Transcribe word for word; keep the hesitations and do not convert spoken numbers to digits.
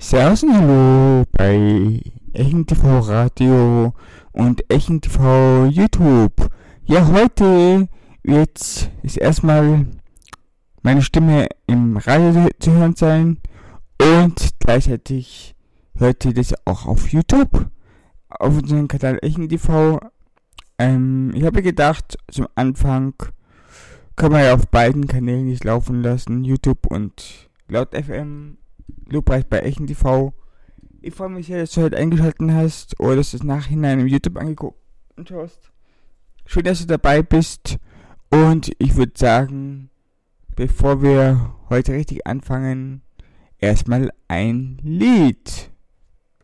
Servus und Hallo bei Echen T V Radio und Echen T V YouTube. Ja, heute wird es erstmal meine Stimme im Radio zu hören sein und gleichzeitig hört ihr das auch auf YouTube, auf unserem Kanal Echen T V. Ähm, ich habe gedacht, zum Anfang kann man ja auf beiden Kanälen nicht laufen lassen, YouTube und Laut F M. Lobpreis bei Echen T V. Ich freue mich sehr, dass du heute eingeschaltet hast oder dass du es nachhinein im YouTube angeguckt hast. Schön, dass du dabei bist. Und ich würde sagen, bevor wir heute richtig anfangen, erstmal ein Lied.